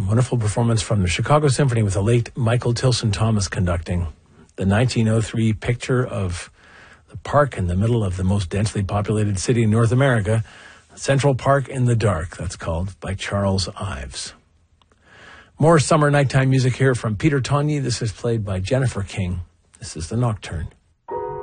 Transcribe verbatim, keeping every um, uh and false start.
Wonderful performance from the Chicago Symphony with the late Michael Tilson Thomas conducting. The nineteen oh three picture of the park in the middle of the most densely populated city in North America, Central Park in the Dark, that's called, by Charles Ives. More summer nighttime music here from Peter Tonyi. This is played by Jennifer King. This is The Nocturne.